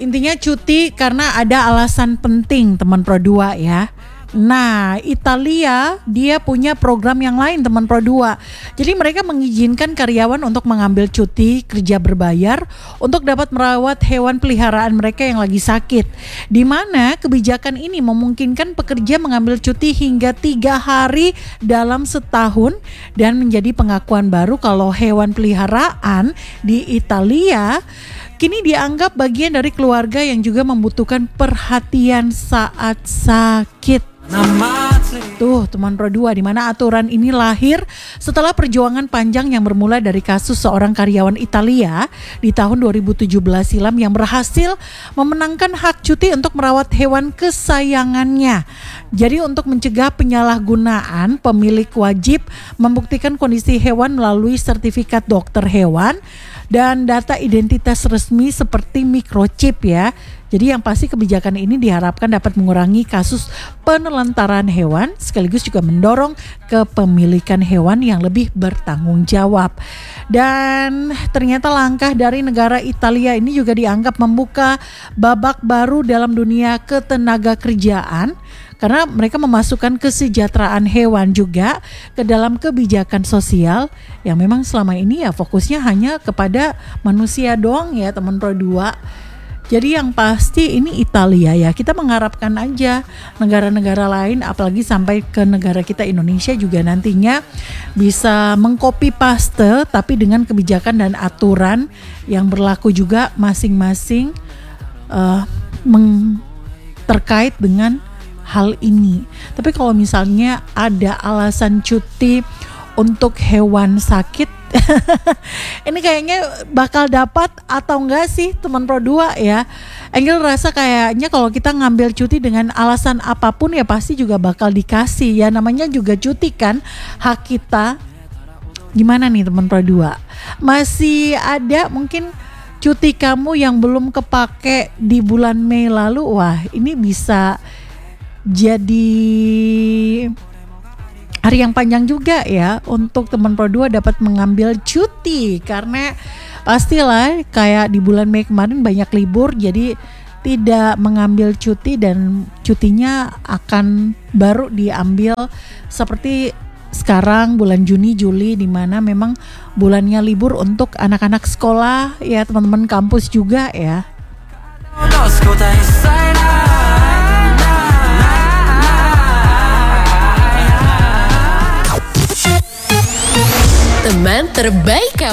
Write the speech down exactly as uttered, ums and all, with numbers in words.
Intinya cuti karena ada alasan penting teman Pro dua ya. Nah, Italia dia punya program yang lain teman Pro dua. Jadi mereka mengizinkan karyawan untuk mengambil cuti kerja berbayar untuk dapat merawat hewan peliharaan mereka yang lagi sakit. Di mana kebijakan ini memungkinkan pekerja mengambil cuti hingga tiga hari dalam setahun dan menjadi pengakuan baru kalau hewan peliharaan di Italia kini dianggap bagian dari keluarga yang juga membutuhkan perhatian saat sakit. Tuh teman Pro dua, di mana aturan ini lahir setelah perjuangan panjang yang bermula dari kasus seorang karyawan Italia di tahun dua ribu tujuh belas silam yang berhasil memenangkan hak cuti untuk merawat hewan kesayangannya. Jadi untuk mencegah penyalahgunaan, pemilik wajib membuktikan kondisi hewan melalui sertifikat dokter hewan dan data identitas resmi seperti microchip ya. Jadi yang pasti kebijakan ini diharapkan dapat mengurangi kasus penelantaran hewan sekaligus juga mendorong kepemilikan hewan yang lebih bertanggung jawab. Dan ternyata langkah dari negara Italia ini juga dianggap membuka babak baru dalam dunia ketenaga kerjaan karena mereka memasukkan kesejahteraan hewan juga ke dalam kebijakan sosial yang memang selama ini ya fokusnya hanya kepada manusia doang ya teman Pro dua. Jadi yang pasti ini Italia ya, kita mengharapkan aja negara-negara lain apalagi sampai ke negara kita Indonesia juga nantinya bisa mengcopy paste tapi dengan kebijakan dan aturan yang berlaku juga masing-masing uh, meng- terkait dengan hal ini. Tapi kalau misalnya ada alasan cuti untuk hewan sakit ini kayaknya bakal dapat atau enggak sih teman Pro dua ya. Angel rasa kayaknya kalau kita ngambil cuti dengan alasan apapun ya pasti juga bakal dikasih ya, namanya juga cuti kan, hak kita. Gimana nih teman Pro dua? Masih ada mungkin cuti kamu yang belum kepake di bulan Mei lalu? Wah, ini bisa jadi hari yang panjang juga ya untuk teman Pro dua dapat mengambil cuti karena pastilah kayak di bulan Mei kemarin banyak libur jadi tidak mengambil cuti dan cutinya akan baru diambil seperti sekarang bulan Juni Juli di mana memang bulannya libur untuk anak-anak sekolah ya, teman-teman kampus juga ya. Teman terbaik kamu.